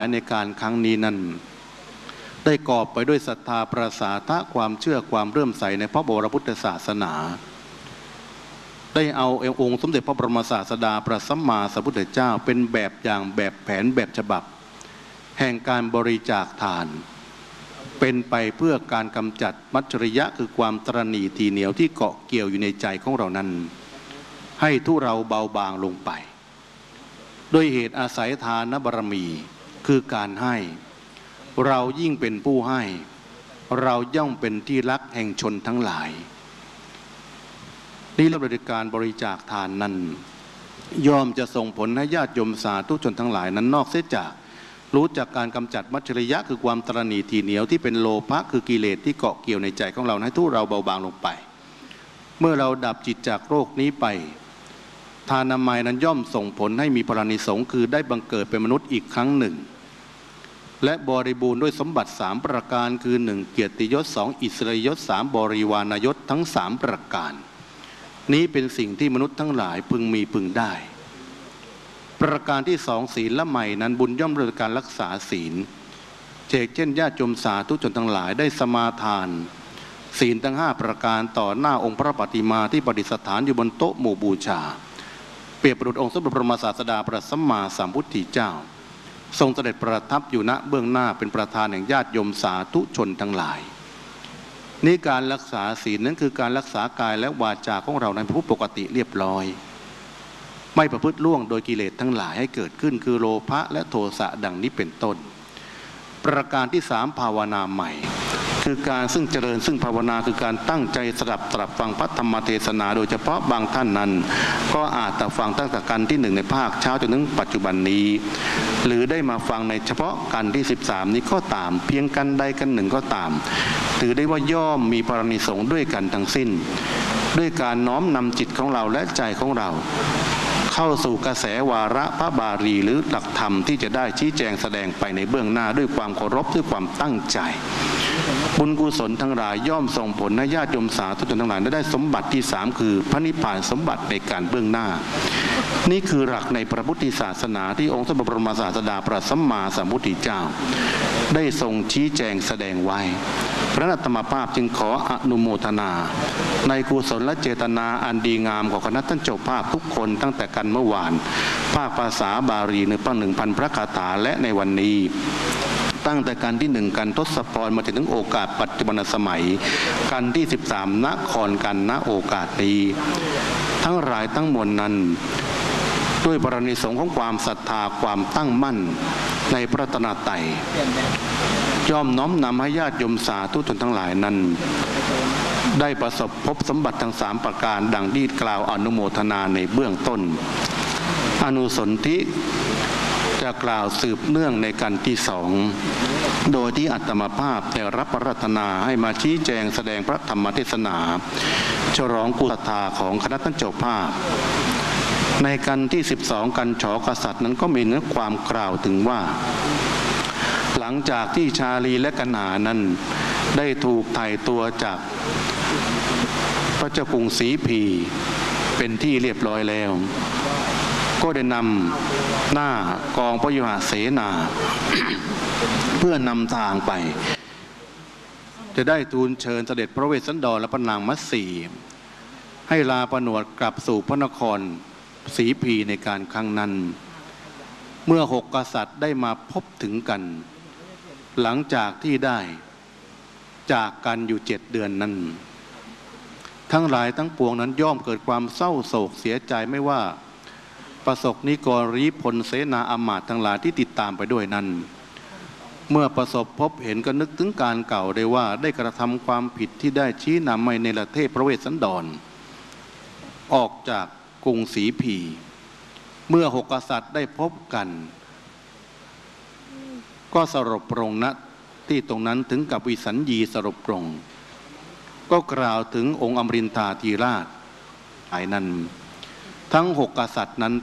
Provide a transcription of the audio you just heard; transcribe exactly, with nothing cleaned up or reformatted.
ในการครั้งนี้นั้นได้กอบไปด้วยศรัทธาประสาทะความเชื่อความเลื่อมใสในพระบรมพุทธศาสนาได้เอาองค์สมเด็จพระบรมศาสดาพระสัมมาสัมพุทธเจ้าเป็นแบบอย่างแบบแผนแบบฉบับแห่งการบริจาคทานเป็นไปเพื่อการกำจัดมัจฉริยะคือความตระหนี่ทีเหนียวที่เกาะเกี่ยวอยู่ในใจของเรานั้นให้ทุเราเบาบางลงไปด้วยเหตุอาศัยทานบารมีคือการให้เรายิ่งเป็นผู้ให้เราย่อมเป็นที่รักแห่งชนทั้งหลายนี่ระบบการบริจาคทานนั้นย่อมจะส่งผลให้ญาติโยมสาธุชนทั้งหลายนั้นนอกเสียจากรู้จักการกำจัดมัจฉริยะคือความตระหนี่ทีเหนียวที่เป็นโลภะคือกิเลสที่เกาะเกี่ยวในใจของเราให้ทุเราเบาบางลงไปเมื่อเราดับจิตจากโรคนี้ไปทานนามัยนั้นย่อมส่งผลให้มีพลานิสงส์คือได้บังเกิดเป็นมนุษย์อีกครั้งหนึ่งและบริบูรณ์ด้วยสมบัติสามประการคือหนึ่งเกียรติยศสองอิสริยยศสามบริวารยศทั้งสามประการนี้เป็นสิ่งที่มนุษย์ทั้งหลายพึงมีพึงได้ประการที่สองศีลละใหม่นั้นบุญย่อมด้วยการรักษาศีลเช่นเช่นญาติโยมสาธุชนทั้งหลายได้สมาทานศีลทั้งห้าประการต่อหน้าองค์พระปฏิมาที่ประดิษฐานอยู่บนโต๊ะหมู่บูชาเปรียบประดุจองค์สมเด็จพระบรมศาสดาพระสัมมาสัมพุทธเจ้าทรงเสด็จประทับอยู่ณเบื้องหน้าเป็นประธานแห่งญาติโยมสาธุชนทั้งหลายนี่การรักษาศีลนั้นคือการรักษากายและวาจาของเราในผู้ปกติเรียบร้อยไม่ประพฤติล่วงโดยกิเลสทั้งหลายให้เกิดขึ้นคือโลภะและโทสะดังนี้เป็นต้นประการที่สามภาวนาใหม่คือการซึ่งเจริญซึ่งภาวนาคือการตั้งใจสดับตรับฟังพระธรรมเทศนาโดยเฉพาะบางท่านนั้นก็อาจจะฟังตั้งแต่กันที่หนึ่งในภาคเช้าจนถึงปัจจุบันนี้หรือได้มาฟังในเฉพาะกันที่สิบสามนี้ก็ตามเพียงกันใดกันหนึ่งก็ตามถือได้ว่าย่อมมีพระนิสงส์ด้วยกันทั้งสิ้นด้วยการน้อมนำจิตของเราและใจของเราเข้าสู่กระแสวาระพระบาลีหรือหลักธรรมที่จะได้ชี้แจงแสดงไปในเบื้องหน้าด้วยความเคารพด้วยความตั้งใจบุญกุศลทั้งหลายย่อมส่งผลให้ญาติโยมสาธุชนทั้งหลายได้สมบัติที่สามคือพระนิพพานสมบัติในการเบื้องหน้านี่คือหลักในพระพุทธศาสนาที่องค์สมเด็จพระบรมศาสดาพระสัมมาสัมพุทธเจ้าได้ทรงชี้แจงแสดงไว้พระอาตมาภาพจึงขออนุโมทนาในกุศลและเจตนาอันดีงามของคณะท่านเจ้าภาพทุกคนตั้งแต่กันเมื่อวานภาคภาษาบาลีในปั้งหนึ่งพันพระคาถาและในวันนี้ตั้งแต่การที่หนึ่งกันทศพรมาถึงโอกาสปัจจุบันสมัยกันที่สิบสามนครกันณโอกาสนี้ทั้งหลายทั้งมวลนั้นด้วยบารมีสงฆ์ของความศรัทธาความตั้งมั่นในพระรัตนตรัยย่อมน้อมนำให้ญาติโยมสาธุชนทั้งหลายนั้นได้ประสบพบสมบัติทั้งสามประการดังที่กล่าวอนุโมทนาในเบื้องต้นอนุสนธิจะกล่าวสืบเนื่องในกันที่สองโดยที่อัตมาภาพได้รับพระราชนาให้มาชี้แจงแสดงพระธรรมเทศนาฉลองกุศลศรัทธาของคณะท่านเจ้าภาพในกันที่สิบสองกันฉอกษัตริย์นั้นก็มีเนื้อความกล่าวถึงว่าหลังจากที่ชาลีและกันหานั้นได้ถูกไถ่ตัวจากพระเจ้ากรุงศรีพีเป็นที่เรียบร้อยแล้วก็ได้นำหน้ากองพยุหเสนา เพื่อนำทางไปจะได้ทูลเชิญเสด็จพระเวสสันดรและพระนางมัตสีให้ลาผนวดกลับสู่พระนครศรีพีในการครั้งนั้นเมื่อหกกษัตริย์ได้มาพบถึงกันหลังจากที่ได้จากกันอยู่เจ็ดเดือนนั้นทั้งหลายทั้งปวงนั้นย่อมเกิดความเศร้าโศกเสียใจไม่ว่าประสบนิกรพลเสนาอมาตย์ทั้งหลายที่ติดตามไปด้วยนั้นเมื่อประสบพบเห็นก็นึกถึงการเก่าได้ว่าได้กระทำความผิดที่ได้ชี้นำให้เนรเทพพระเวสสันดรออกจากกรุงศรีพีเมื่อหกกษัตริย์ได้พบกันก็สรุปปรงณที่ตรงนั้นถึงกับวิสัญญีสรุปปรงก็กล่าวถึงองค์อมรินทราธิราชไอ้นั้นทั้งหกกษัตริย์นั้น